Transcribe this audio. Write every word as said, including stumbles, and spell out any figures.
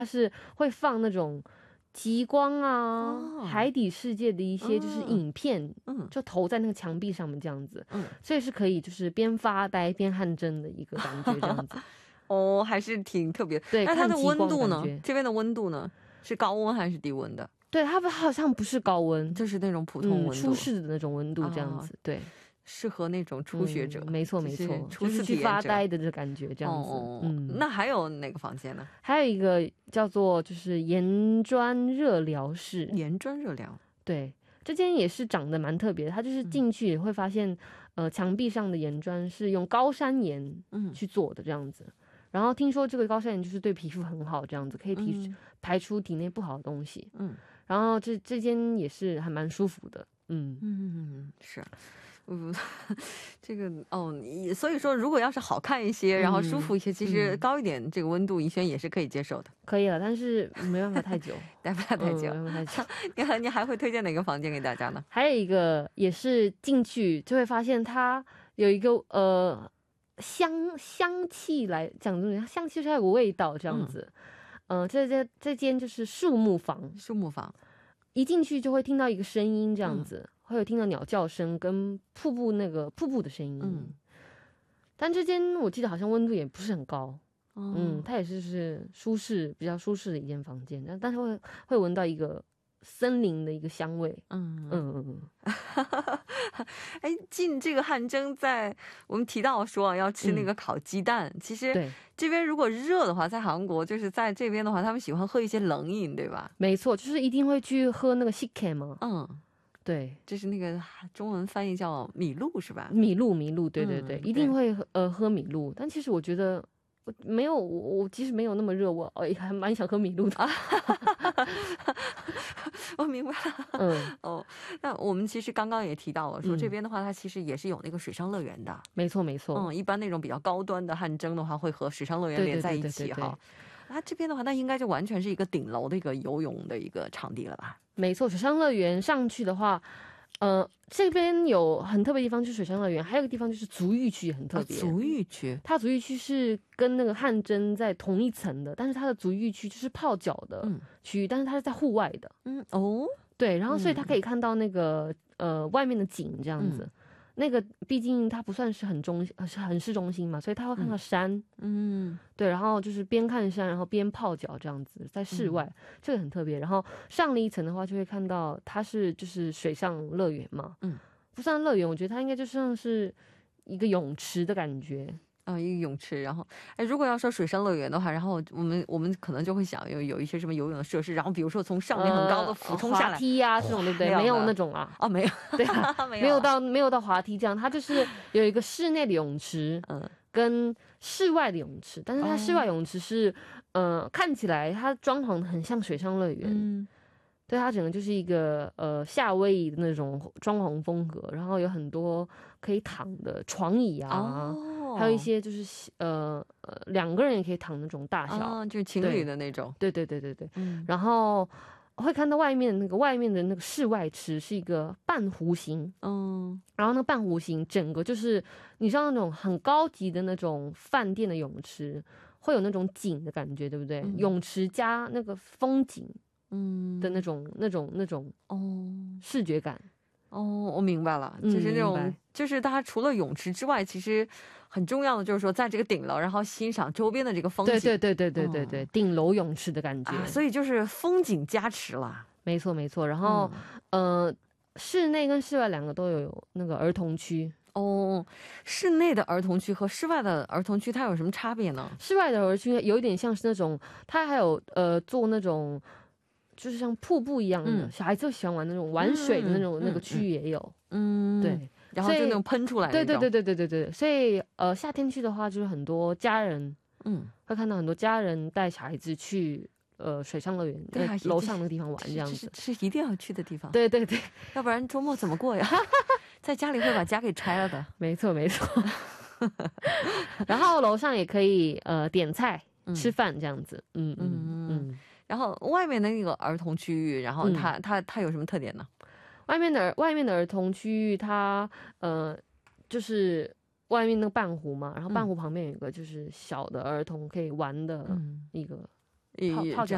它是会放那种极光啊、哦、海底世界的一些就是影片，嗯，就投在那个墙壁上面这样子，嗯，所以是可以就是边发呆边汗蒸的一个感觉这样子。 哦，还是挺特别。对，那它的温度呢？这边的温度呢？是高温还是低温的？ 对，它好像不是高温， 就是那种普通温度，嗯、 初试的那种温度这样子。哦、对， 适合那种初学者。 嗯、没错没错， 初次去发呆的这感觉这样子。 哦、嗯，那还有哪个房间呢？ 还有一个叫做就是岩砖热疗室。 岩砖热疗， 对。这间也是长得蛮特别的，它就是进去会发现，嗯、呃，墙壁上的岩砖是用高山岩去做的这样子。嗯、然后听说这个高山岩就是对皮肤很好，这样子可以提、嗯、排出体内不好的东西。嗯，然后这这间也是还蛮舒服的。嗯嗯，是。嗯，这个哦，所以说如果要是好看一些，然后舒服一些，嗯、其实高一点这个温度，怡萱也是可以接受的。 可以了，但是没办法太久， 待不了太久，嗯、没办法太久。你还你还会推荐哪个房间给大家呢？ 还有一个也是进去就会发现它有一个呃香香气来讲，香气是它有个味道这样子。嗯、呃，这间这间就是树木房， 树木房一进去就会听到一个声音这样子。嗯，会有听到鸟叫声跟瀑布那个瀑布的声音，嗯，但这间我记得好像温度也不是很高，哦、嗯，它也是是舒适比较舒适的一间房间，但但是会会闻到一个森林的一个香味，嗯嗯嗯嗯，哎，进这个汗蒸，在我们提到说要吃那个烤鸡蛋，嗯、其实这边如果热的话，在韩国就是在这边的话，他们喜欢喝一些冷饮，对吧？ 没错，就是一定会去喝那个식혜嘛，嗯。对， 就是那个中文翻译叫米露是吧？ 米露，米露，对对对，嗯、一定会呃喝米露。但其实我觉得没有，我我即使没有那么热，我哎还蛮想喝米露的。 我明白了，嗯哦，那我们其实刚刚也提到了，说这边的话，它其实也是有那个水上乐园的。 没错没错， 嗯，一般那种比较高端的汗蒸的话，会和水上乐园连在一起哈。那这边的话，那应该就完全是一个顶楼的一个游泳的一个场地了吧？ 没错，水上乐园上去的话，呃，这边有很特别的地方，就是水上乐园，还有一个地方就是足浴区也很特别。 啊、足浴区， 它足浴区是跟那个汗蒸在同一层的，但是它的足浴区就是泡脚的区域，嗯、但是它是在户外的。嗯哦，对，然后所以它可以看到那个、嗯、呃外面的景这样子。嗯，那个毕竟它不算是很中是很市中心嘛，所以它会看到山，嗯，对，然后就是边看山，然后边泡脚这样子，在室外，嗯、这个很特别。然后上了一层的话，就会看到它是就是水上乐园嘛，嗯，不算乐园，我觉得它应该就像是一个泳池的感觉。 啊、呃，一个泳池，然后，哎，如果要说水上乐园的话，然后我们我们可能就会想有有一些什么游泳的设施，然后比如说从上面很高的俯冲下来， 滑梯啊这种，对不对？没有那种啊， 哦，没有， 对啊，没有到没有到滑梯这样，它就是有一个室内的泳池，嗯，跟室外的泳池，但是它室外泳池是，呃，看起来它装潢的很像水上乐园，嗯。对，它整个就是一个呃夏威夷的那种装潢风格，然后有很多可以躺的床椅啊，哦、还有一些就是呃呃两个人也可以躺那种大小， 哦、就是情侣的那种。 对对对对对，嗯、然后会看到外面那个外面的那个室外池是一个半弧形，嗯，然后那半弧形整个就是你知道那种很高级的那种饭店的泳池，会有那种景的感觉，对不对？嗯、泳池加那个风景。嗯的那种、那种、那种哦，视觉感哦，我明白了，就是那种，嗯、就是大家除了泳池之外，其实很重要的就是说，在这个顶楼，然后欣赏周边的这个风景， 对对对对对对对，哦、顶楼泳池的感觉、啊， 所以就是风景加持啦， 没错没错。然后、嗯、呃，室内跟室外两个都有那个儿童区。 哦，室内的儿童区和室外的儿童区它有什么差别呢？ 室外的儿童区有一点像是那种，它还有呃做那种。就是像瀑布一样的，嗯、小孩子喜欢玩那种玩水的那种、嗯、那个区域也有，嗯，对， 然后就那种喷出来的， 对对对对对对对，所以呃夏天去的话，就是很多家人，嗯，会看到很多家人带小孩子去呃水上乐园，在楼上那个地方玩这样子， 是一定要去的地方， 对对对， 要不然周末怎么过呀？在家里会把家给拆了的， 没错没错。然后楼上也可以呃点菜、嗯、吃饭这样子，嗯嗯嗯。嗯然后外面的那个儿童区域，然后它、嗯、它它有什么特点呢？ 外面的外面的儿童区域，它呃就是外面那个半湖嘛，然后半湖旁边有一个就是小的儿童可以玩的一个、嗯、泡泡脚